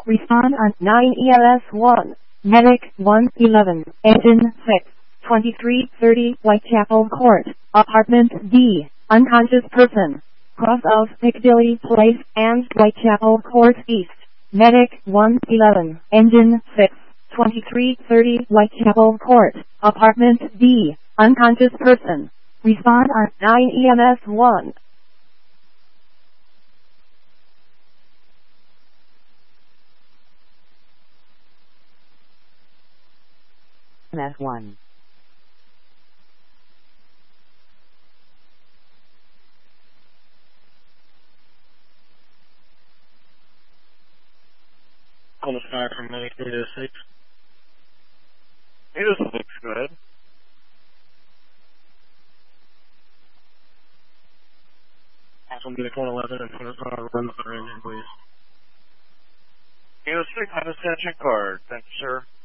Respond on 9 ELS 1. Medic 111. Engine 6. 2330 Whitechapel Court. Apartment D. Unconscious person. Cross of Piccadilly Place and Whitechapel Court East. Medic 111. Engine 6. 2330 Whitechapel Court. Apartment D. Unconscious person. Respond on 9 EMS 1. EMS 1. On the sky from Medic 806. 806, go ahead. Also Medic 111 and put us on our run with our engine, please. 806, have a check card. Thank you, sir.